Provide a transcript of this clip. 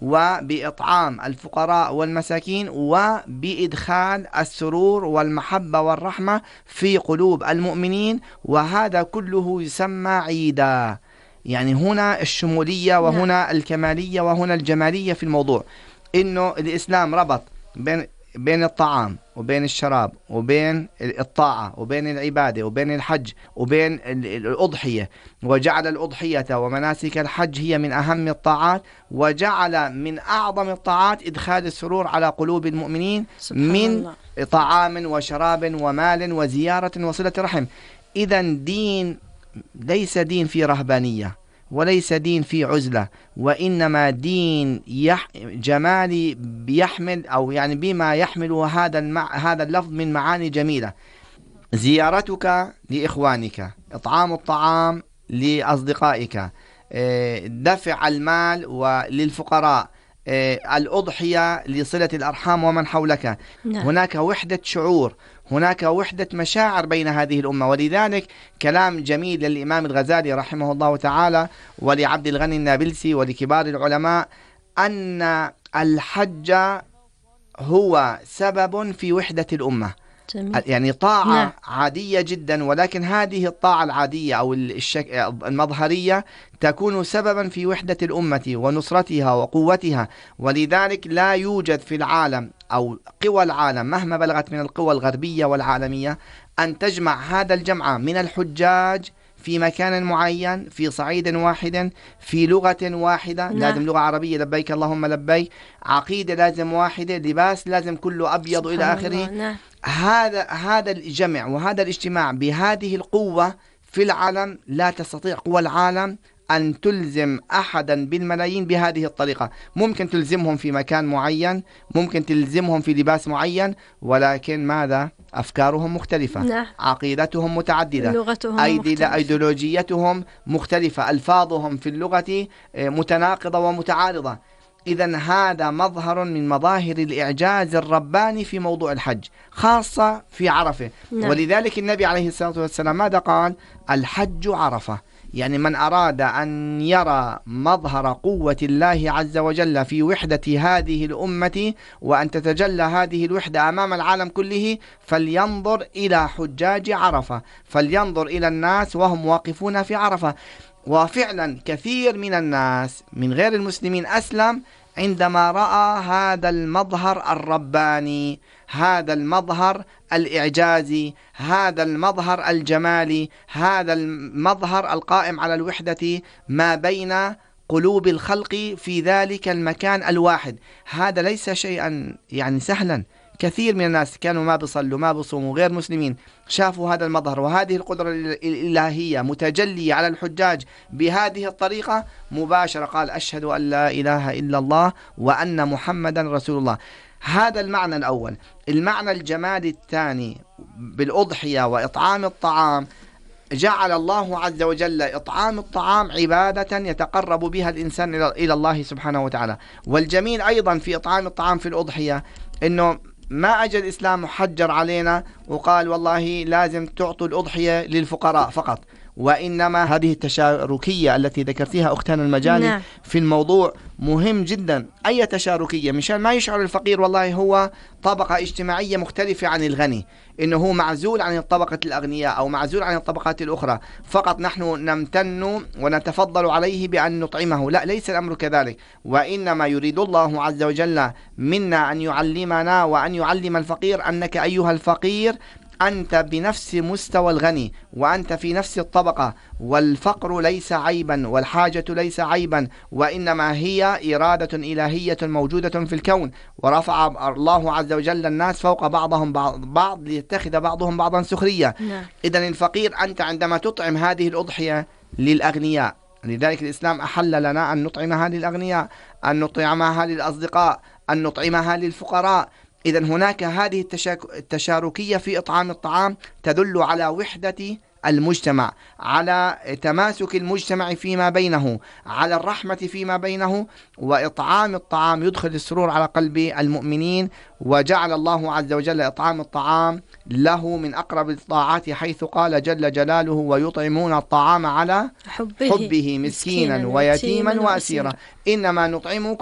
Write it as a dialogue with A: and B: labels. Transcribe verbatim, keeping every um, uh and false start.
A: وبإطعام الفقراء والمساكين وبإدخال السرور والمحبة والرحمة في قلوب المؤمنين، وهذا كله يسمى عيدا. يعني هنا الشمولية وهنا الكمالية وهنا الجمالية في الموضوع، إنه الإسلام ربط بين بين الطعام وبين الشراب وبين الطاعة وبين العبادة وبين الحج وبين الأضحية، وجعل الأضحية ومناسك الحج هي من أهم الطاعات، وجعل من أعظم الطاعات إدخال السرور على قلوب المؤمنين من الله. طعام وشراب ومال وزيارة وصلة رحم. إذن دين ليس دين في رهبانية، وليس دين في عزلة، وإنما دين يح... جمالي بيحمل أو يعني بما يحمل هذا المع... هذا اللفظ من معاني جميلة. زيارتك لإخوانك، إطعام الطعام لأصدقائك، دفع المال للفقراء، الأضحية لصلة الأرحام ومن حولك. نعم. هناك وحدة شعور، هناك وحدة مشاعر بين هذه الأمة. ولذلك كلام جميل للإمام الغزالي رحمه الله تعالى ولعبد الغني النابلسي ولكبار العلماء، أن الحج هو سبب في وحدة الأمة. جميل. يعني طاعة نعم. عادية جدا، ولكن هذه الطاعة العادية أو الشك... المظهرية تكون سببا في وحدة الأمة ونصرتها وقوتها. ولذلك لا يوجد في العالم أو قوى العالم مهما بلغت من القوى الغربية والعالمية أن تجمع هذا الجمع من الحجاج في مكان معين، في صعيد واحد، في لغة واحدة. نعم. لازم لغة عربية، لبيك اللهم لبيك، عقيدة لازم واحدة، لباس لازم كله أبيض إلى آخره. نعم. هذا هذا الجمع وهذا الاجتماع بهذه القوة في العالم، لا تستطيع قوى العالم أن تلزم أحدا بالملايين بهذه الطريقة. ممكن تلزمهم في مكان معين، ممكن تلزمهم في لباس معين، ولكن ماذا؟ أفكارهم مختلفة. نعم. عقيدتهم متعددة، لغتهم مختلفة، أيديولوجيتهم مختلفة، ألفاظهم في اللغة متناقضة ومتعارضة. إذن هذا مظهر من مظاهر الإعجاز الرباني في موضوع الحج، خاصة في عرفة. نعم. ولذلك النبي عليه الصلاة والسلام ماذا قال؟ الحج عرفة. يعني من أراد أن يرى مظهر قوة الله عز وجل في وحدة هذه الأمة وأن تتجلى هذه الوحدة أمام العالم كله، فلينظر إلى حجاج عرفة، فلينظر إلى الناس وهم واقفون في عرفة. وفعلا كثير من الناس من غير المسلمين أسلم عندما رأى هذا المظهر الرباني، هذا المظهر الإعجازي، هذا المظهر الجمالي، هذا المظهر القائم على الوحدة ما بين قلوب الخلق في ذلك المكان الواحد. هذا ليس شيئا يعني سهلا. كثير من الناس كانوا ما بيصلوا ما بيصوموا غير مسلمين، شافوا هذا المظهر وهذه القدرة الإلهية متجلية على الحجاج بهذه الطريقة، مباشرة قال أشهد أن لا إله إلا الله وأن محمدا رسول الله. هذا المعنى الأول. المعنى الجمالي الثاني بالأضحية وإطعام الطعام، جعل الله عز وجل إطعام الطعام عبادة يتقرب بها الإنسان إلى الله سبحانه وتعالى. والجميل أيضا في إطعام الطعام في الأضحية إنه ما أجى الإسلام حجر علينا وقال والله لازم تعطوا الأضحية للفقراء فقط، وإنما هذه التشاركية التي ذكرتيها أختنا المجالي نعم. في الموضوع مهم جدا. أي تشاركية مشان ما يشعر الفقير والله هو طبقة اجتماعية مختلفة عن الغني، إنه هو معزول عن الطبقة الأغنياء أو معزول عن الطبقات الأخرى، فقط نحن نمتن ونتفضل عليه بأن نطعمه. لا، ليس الأمر كذلك، وإنما يريد الله عز وجل منا أن يعلمنا وأن يعلم الفقير أنك أيها الفقير أنت بنفس مستوى الغني، وأنت في نفس الطبقة، والفقر ليس عيبا والحاجة ليس عيبا، وإنما هي إرادة إلهية موجودة في الكون، ورفع الله عز وجل الناس فوق بعضهم بعض ليتخذ بعضهم بعضا سخرية. إذن الفقير أنت عندما تطعم هذه الأضحية للأغنياء، لذلك الإسلام أحل لنا أن نطعمها للأغنياء، أن نطعمها للأصدقاء، أن نطعمها للفقراء. إذن هناك هذه التشاركية في إطعام الطعام تدل على وحدة المجتمع، على تماسك المجتمع فيما بينه، على الرحمة فيما بينه. وإطعام الطعام يدخل السرور على قلب المؤمنين، وجعل الله عز وجل إطعام الطعام له من أقرب الطاعات، حيث قال جل جلاله ويطعمون الطعام على حبه, حبه مسكينا ويتيما وأسيرا إنما نطعمكم